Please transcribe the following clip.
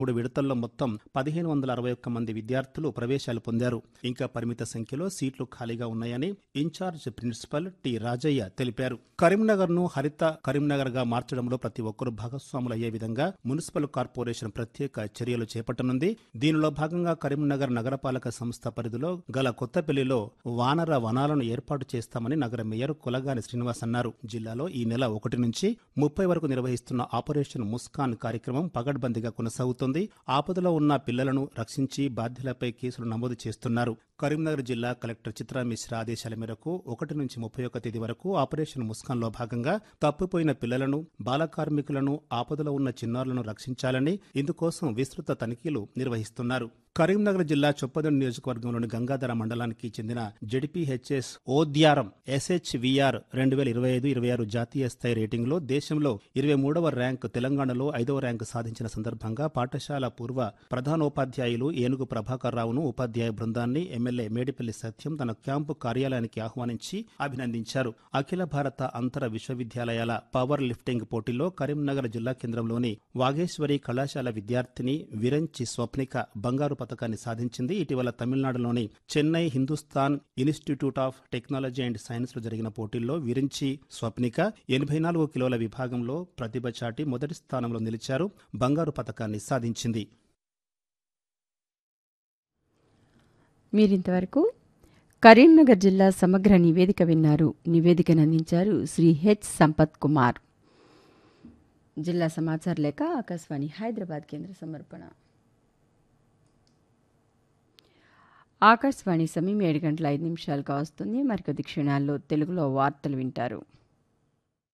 3 విడతల్లో మొత్తం 1561 మంది విద్యార్థులు ప్రవేశాలు పొందారు. ఇంకా పరిమిత సంఖ్యలో సీట్లు ఖాళీగా ఉన్నాయని ఇన్ఛార్జ్ ప్రిన్సిపల్ టి రాజయ్య తెలిపారు. కరీంనగర్ను హరిత కరీంనగర్గా మార్చడంలో ప్రతి ఒక్కరూ భాగస్వాములు అయ్యే విధంగా మున్సిపల్ కార్పొరేషన్ ప్రత్యేక చర్యలు చేపట్టనుంది. దీనిలో భాగంగా కరీంనగర్ నగరపాలక సంస్థ పరిధిలో గల కొత్తపల్లిలో వానర వనాలను ఏర్పాటు చేస్తామని నగర మేయర్ కులగాని శ్రీనివాస్ అన్నారు. జిల్లాలో ఈ నెల 1 నుంచి 30 వరకు నిర్వహిస్తున్న ఆపరేషన్ ముస్కాన్ కార్యక్రమం పగడ్బందీగా కొనసాగుతోంది. ఆపదలో ఉన్న పిల్లలను రక్షించి బాధ్యులపై కేసులు నమోదు చేస్తున్నారు. కరీంనగర్ జిల్లా కలెక్టర్ చిత్రా మిశ్రా ఆదేశాల మేరకు 1 నుంచి 31 తేదీ వరకు ఆపరేషన్ ముస్కాన్లో భాగంగా తప్పిపోయిన పిల్లలను, బాల కార్మికులను, ఆపదలో ఉన్న చిన్నారులను రక్షించాలని ఇందుకోసం విస్తృత తనిఖీలు నిర్వహిస్తున్నారు. కరీంనగర్ జిల్లా చొప్పదండి నియోజకవర్గంలోని గంగాధర మండలానికి చెందిన జెడ్పీహెచ్ఎస్ ఓద్యారం SHVR 2025-26 జాతీయ స్థాయి రేటింగ్లో దేశంలో 23వ ర్యాంకు, తెలంగాణలో 5వ ర్యాంకు సాధించిన సందర్భంగా పాఠశాల పూర్వ ప్రధానోపాధ్యాయులు ఏనుగు ప్రభాకర్ రావును, ఉపాధ్యాయ బృందాన్ని ఎమ్మెల్యే మేడిపల్లి సత్యం తన క్యాంపు కార్యాలయానికి ఆహ్వానించి అభినందించారు. అఖిల భారత అంతర విశ్వవిద్యాలయాల పవర్ లిఫ్టింగ్ పోటీలో కరీంనగర్ జిల్లా కేంద్రంలోని వాగేశ్వరి కళాశాల విద్యార్థిని విరంచి స్వప్నిక బంగారు పతకాన్ని సాధించింది. ఇటీవల తమిళనాడులోని Chennai Hindustan institute of technology and science లో జరిగిన పోటీల్లో విరించి స్వప్నిక 84 కిలోల విభాగంలో ప్రతిభ చాటి మొదటి స్థానంలో నిలిచారు. బంగారు పతకాన్ని సాధించింది. మీరింతవరకు కరీంనగర్ జిల్లా సమగ్ర నివేదిక విన్నారు. నివేదికను అందించారు శ్రీ హెచ్ సంపత్ కుమార్. జిల్లా సమాచార లేఖ ఆకాశవాణి హైదరాబాద్ కేంద్ర సమర్పణ. ఆకాశవాణి సమయం 7 గంటల 5 నిమిషాలుగా వస్తుంది. మరికొద్ది క్షణాల్లో తెలుగులో వార్తలు వింటారు.